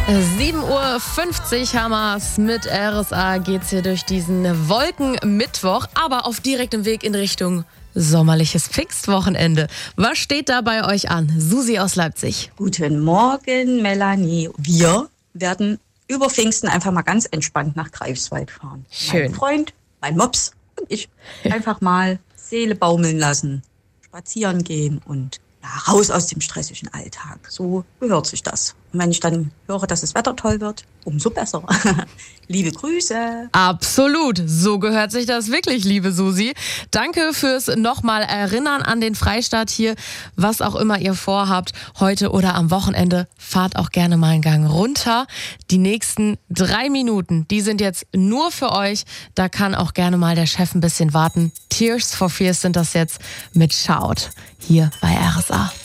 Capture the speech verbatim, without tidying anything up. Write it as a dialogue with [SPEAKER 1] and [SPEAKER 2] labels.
[SPEAKER 1] sieben Uhr fünfzig haben wir's. Mit R S A geht's hier durch diesen Wolkenmittwoch, aber auf direktem Weg in Richtung sommerliches Pfingstwochenende. Was steht da bei euch an? Susi aus Leipzig.
[SPEAKER 2] Guten Morgen, Melanie. Wir werden über Pfingsten einfach mal ganz entspannt nach Greifswald fahren.
[SPEAKER 1] Schön.
[SPEAKER 2] Mein Freund, mein Mops und ich einfach mal Seele baumeln lassen, spazieren gehen und ja, raus aus dem stressigen Alltag. So gehört sich das. Und wenn ich dann höre, dass das Wetter toll wird, umso besser. Liebe Grüße.
[SPEAKER 1] Absolut, so gehört sich das wirklich, liebe Susi. Danke fürs nochmal Erinnern an den Freistaat hier. Was auch immer ihr vorhabt, heute oder am Wochenende, fahrt auch gerne mal einen Gang runter. Die nächsten drei Minuten, die sind jetzt nur für euch. Da kann auch gerne mal der Chef ein bisschen warten. Tears for Fears sind das jetzt mit Shout hier bei R S A.